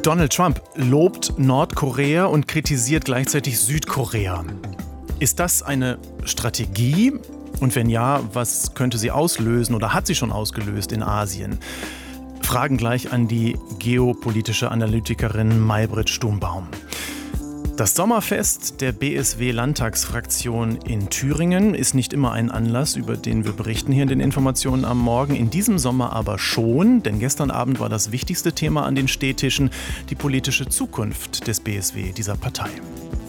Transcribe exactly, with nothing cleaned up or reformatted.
Donald Trump lobt Nordkorea und kritisiert gleichzeitig Südkorea. Ist das eine Strategie? Und wenn ja, was könnte sie auslösen oder hat sie schon ausgelöst in Asien? Fragen gleich an die geopolitische Analytikerin Maybrit Stumbaum. Das Sommerfest der B S W-Landtagsfraktion in Thüringen ist nicht immer ein Anlass, über den wir berichten hier in den Informationen am Morgen. In diesem Sommer aber schon, denn gestern Abend war das wichtigste Thema an den Stehtischen die politische Zukunft des B S W, dieser Partei.